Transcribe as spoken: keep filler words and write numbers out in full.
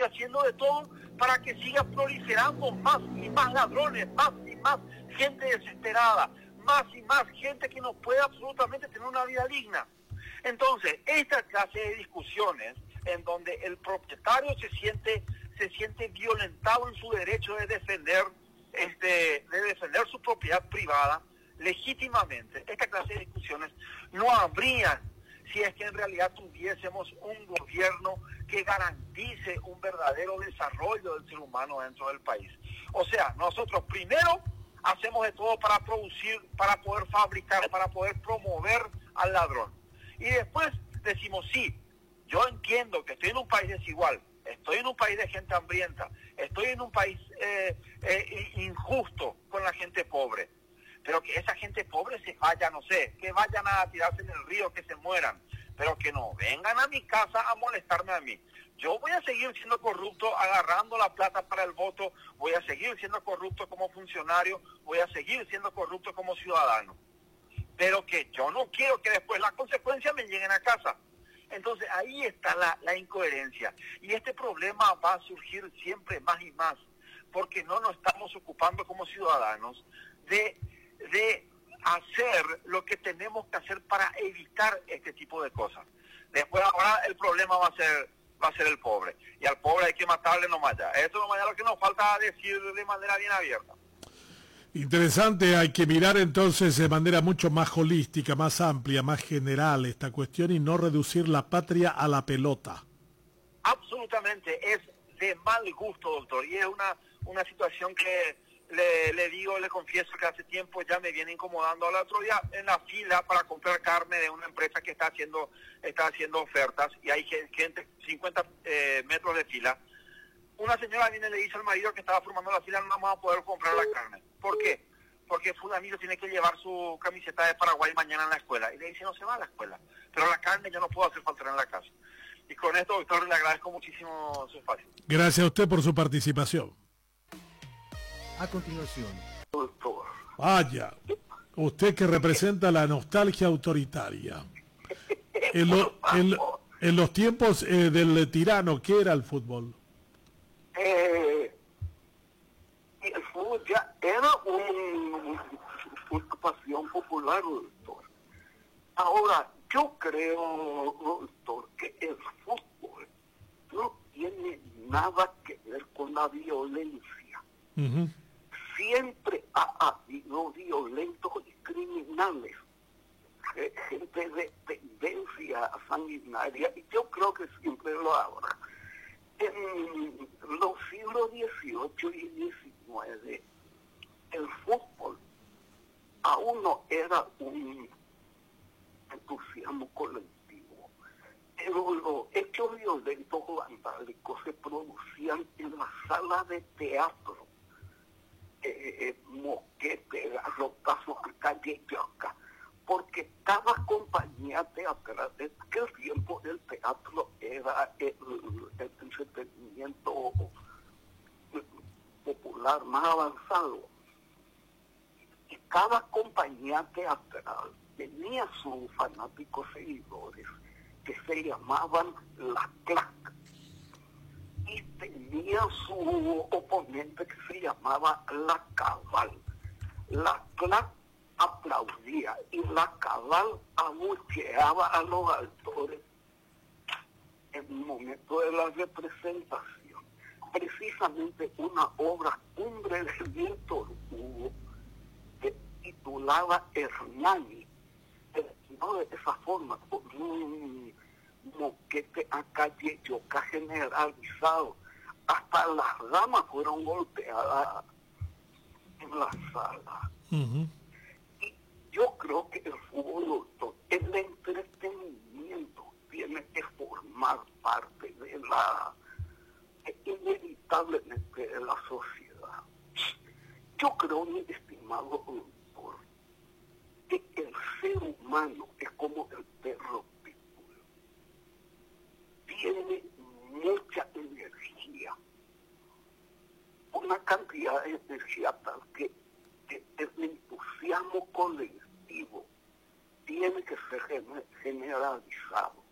haciendo de todo para que siga proliferando más y más ladrones, más y más gente desesperada, más y más gente que no puede absolutamente tener una vida digna. Entonces, esta clase de discusiones en donde el propietario se siente se siente violentado en su derecho de defender este de defender su propiedad privada legítimamente, esta clase de discusiones no habrían si es que en realidad tuviésemos un gobierno que garantice un verdadero desarrollo del ser humano dentro del país. O sea, nosotros primero hacemos de todo para producir, para poder fabricar, para poder promover al ladrón. Y después decimos, sí, yo entiendo que estoy en un país desigual, estoy en un país de gente hambrienta, estoy en un país eh, eh, injusto con la gente pobre, pero que esa gente pobre se vaya, no sé, que vayan a tirarse en el río, que se mueran, pero que no vengan a mi casa a molestarme a mí. Yo voy a seguir siendo corrupto, agarrando la plata para el voto, voy a seguir siendo corrupto como funcionario, voy a seguir siendo corrupto como ciudadano. Pero que yo no quiero que después las consecuencias me lleguen a casa. Entonces ahí está la, la incoherencia. Y este problema va a surgir siempre más y más, porque no nos estamos ocupando como ciudadanos de, de hacer lo que tenemos que hacer para evitar este tipo de cosas. Después ahora el problema va a ser va a ser el pobre. Y al pobre hay que matarle nomás ya. Eso nomás ya lo que nos falta decir de manera bien abierta. Interesante, hay que mirar entonces de manera mucho más holística, más amplia, más general esta cuestión y no reducir la patria a la pelota. Absolutamente, es de mal gusto, doctor, y es una, una situación que le, le digo, le confieso que hace tiempo ya me viene incomodando. Al otro día en la fila para comprar carne de una empresa que está haciendo está haciendo ofertas y hay gente, cincuenta eh, metros de fila. Una señora viene y le dice al marido que estaba formando la fila, no vamos a poder comprar la carne. ¿Por qué? Porque fulanito tiene que llevar su camiseta de Paraguay mañana en la escuela. Y le dice, no se va a la escuela, pero la carne yo no puedo hacer falta en la casa. Y con esto, doctor, le agradezco muchísimo su espacio. Gracias a usted por su participación. A continuación, Doctor. Vaya, usted que representa la nostalgia autoritaria. En, lo, en, en los tiempos eh, del tirano, ¿qué era el fútbol? Eh, el fútbol ya era un, una pasión popular, doctor. Ahora, yo creo, doctor, que el fútbol no tiene nada que ver con la violencia. Uh-huh. Siempre ha habido violentos y criminales, gente de tendencia sanguinaria, y yo creo que siempre lo habrá. En los siglos dieciocho y diecinueve, el fútbol aún no era un entusiasmo colectivo, pero los hechos violentos o vandálicos se producían en la sala de teatro, eh, mosquete, garrotazos a calle Yoca, porque cada compañía teatral de aquel tiempo el teatro era el, el entretenimiento popular más avanzado, y cada compañía teatral tenía sus fanáticos seguidores que se llamaban la clac, y tenía su oponente que se llamaba la cabal. La clac aplaudía y la cabal abucheaba a los actores en el momento de la representación. Precisamente una obra cumbre del Víctor Hugo que titulaba Hernani, no de esa forma, con un moquete a calle Yoca generalizado. Hasta las damas fueron golpeadas en la sala. Uh-huh. Y yo creo que el fútbol, doctor, el entretenimiento tiene que formar parte de la, inevitablemente, de la sociedad. Yo creo, mi estimado doctor, que el ser humano es como el perro pitbull. Tiene mucha energía, una cantidad de energía tal que, que el entusiasmo colectivo tiene que ser generalizado.